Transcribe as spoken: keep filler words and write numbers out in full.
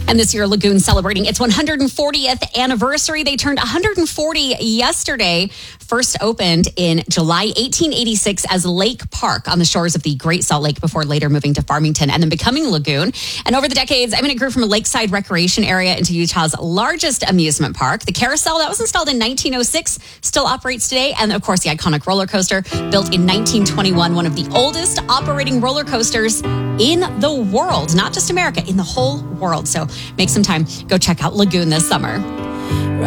And this year, Lagoon celebrating its one hundred fortieth anniversary. They turned one hundred forty yesterday. First opened in July eighteen eighty-six as Lake Park on the shores of the Great Salt Lake before later moving to Farmington and then becoming Lagoon. And over the decades, I mean, it grew from a lakeside recreation area into Utah's largest amusement park. The carousel that was installed in nineteen oh six still operates today. And of course, the iconic roller coaster built in nineteen twenty-one, one of the oldest operating roller coasters in the world, not just America, in the whole world. So make some time. Go check out Lagoon this summer.